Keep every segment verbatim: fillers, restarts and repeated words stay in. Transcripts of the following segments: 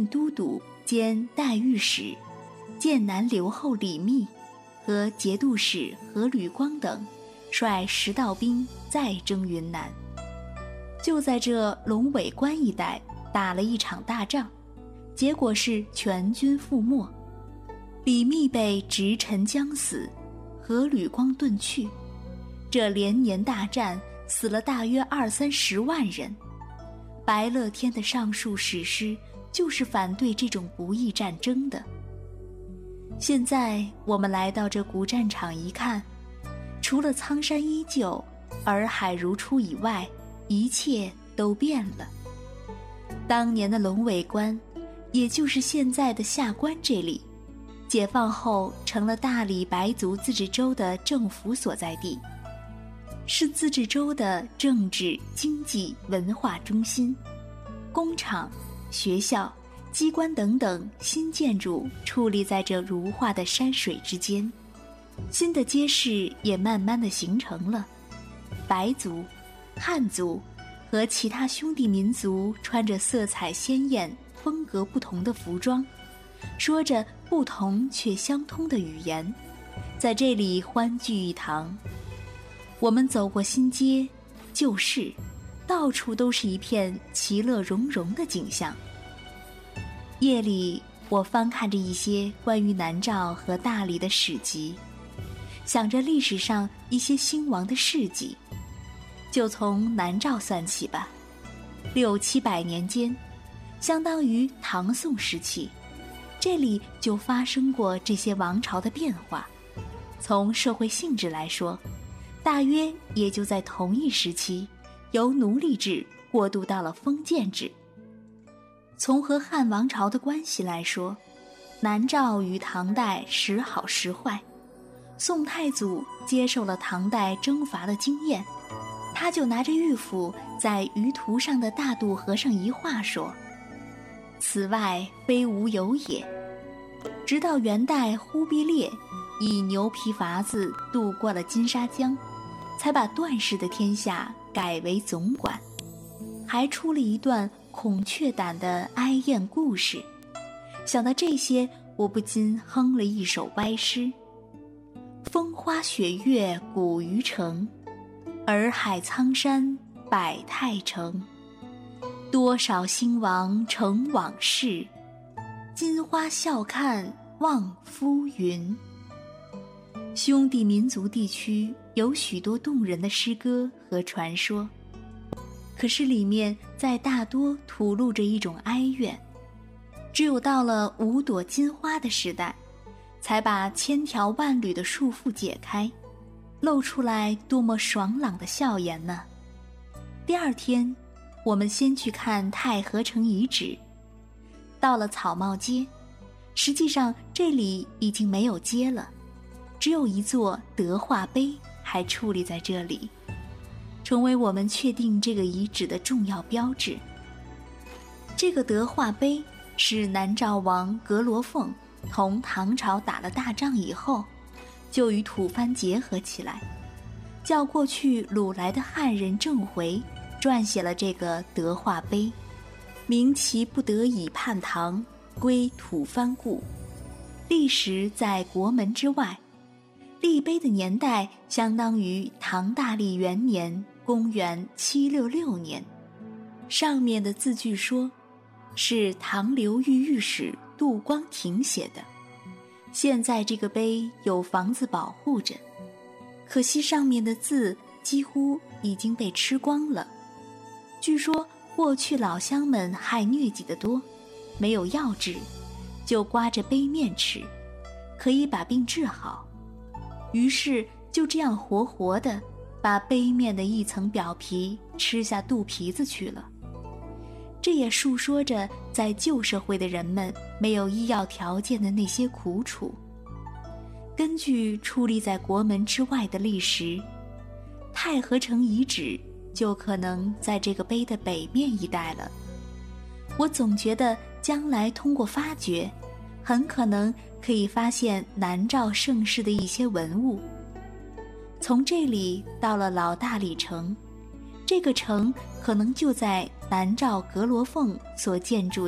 都督兼代御史剑南留后李密和节度使何吕光等率十道兵再征云南。就在这龙尾关一带打了一场大仗，结果是全军覆没，李密被直臣将死，何吕光遁去。这连年大战死了大约二三十万人。白乐天的上述史诗就是反对这种不义战争的。现在我们来到这古战场一看，除了苍山依旧，洱海如初以外，一切都变了。当年的龙尾关，也就是现在的下关这里，解放后成了大理白族自治州的政府所在地，是自治州的政治、经济、文化中心。工厂、学校、机关等等新建筑矗立在这如画的山水之间，新的街市也慢慢的形成了。白族、汉族和其他兄弟民族穿着色彩鲜艳、风格不同的服装，说着不同却相通的语言，在这里欢聚一堂。我们走过新街、旧市，到处都是一片其乐融融的景象。夜里，我翻看着一些关于南诏和大理的史籍，想着历史上一些兴亡的事迹。就从南诏算起吧，六七百年间，相当于唐宋时期，这里就发生过这些王朝的变化。从社会性质来说，大约也就在同一时期，由奴隶制过渡到了封建制。从和汉王朝的关系来说，南诏与唐代时好时坏。宋太祖接受了唐代征伐的经验，他就拿着玉斧在舆图上的大渡河上一画说：“此外非无有也。”直到元代忽必烈以牛皮筏子渡过了金沙江，才把段氏的天下改为总管，还出了一段孔雀胆的哀艳故事。想到这些，我不禁哼了一首歪诗：风花雪月古虞城，洱海苍山百态成。多少兴亡成往事，金花笑看望夫云。兄弟民族地区有许多动人的诗歌和传说，可是里面在大多吐露着一种哀怨。只有到了五朵金花的时代，才把千条万缕的束缚解开，露出来多么爽朗的笑颜呢。第二天，我们先去看太和城遗址。到了草帽街，实际上这里已经没有街了，只有一座德化碑还矗立在这里，成为我们确定这个遗址的重要标志。这个德化碑是南诏王格罗凤同唐朝打了大仗以后，就与吐蕃结合起来，叫过去掳来的汉人郑回撰写了这个德化碑，明其不得已叛唐，归吐蕃故，历时在国门之外。立碑的年代相当于唐大历元年，公元七六六年。上面的字据说是唐刘裕御史杜光庭写的。现在这个碑有房子保护着，可惜上面的字几乎已经被吃光了。据说过去老乡们害疟疾的多，没有药治，就刮着碑面吃，可以把病治好。于是就这样活活的把碑面的一层表皮吃下肚皮子去了。这也述说着在旧社会的人们没有医药条件的那些苦楚。根据矗立在国门之外的历史，太和城遗址就可能在这个碑的北面一带了。我总觉得将来通过发掘，很可能可以发现南诏盛世的一些文物。从这里到了老大理城，这个城可能就在南诏格罗凤所建筑的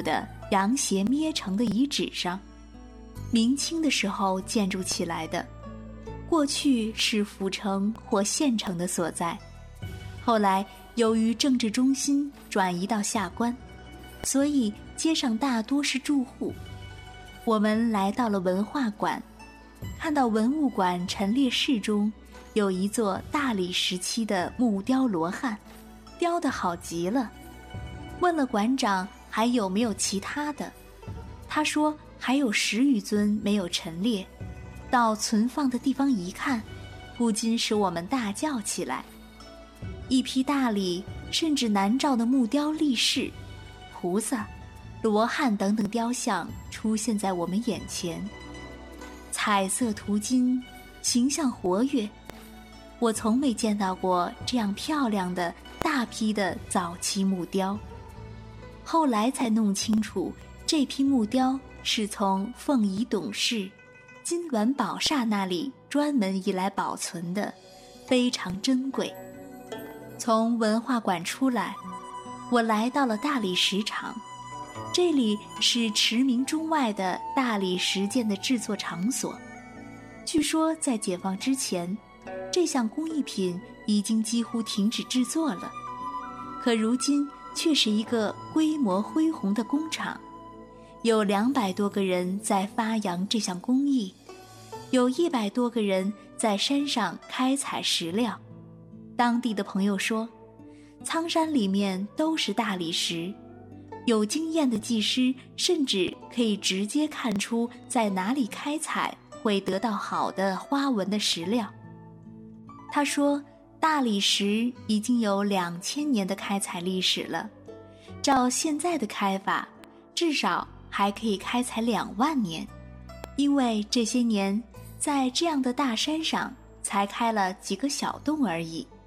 羊鞋咩成的遗址上，明清的时候建筑起来的，过去是府城或县城的所在，后来由于政治中心转移到下关，所以街上大多是住户。我们来到了文化馆，看到文物馆陈列室中有一座大理时期的木雕罗汉，雕得好极了。问了馆长还有没有其他的，他说还有十余尊没有陈列，到存放的地方一看，不禁使我们大叫起来。一批大理甚至南诏的木雕立式、菩萨、罗汉等等雕像出现在我们眼前，彩色涂金，形象活跃。我从没见到过这样漂亮的大批的早期木雕，后来才弄清楚，这批木雕是从凤仪董事、金銮宝刹那里专门移来保存的，非常珍贵。从文化馆出来，我来到了大理石厂，这里是驰名中外的大理石件的制作场所。据说在解放之前，这项工艺品已经几乎停止制作了，可如今却是一个规模恢宏的工厂，有两百多个人在发扬这项工艺，有一百多个人在山上开采石料。当地的朋友说，苍山里面都是大理石，有经验的技师甚至可以直接看出在哪里开采会得到好的花纹的石料。他说，大理石已经有两千年的开采历史了，照现在的开法，至少还可以开采两万年，因为这些年在这样的大山上才开了几个小洞而已。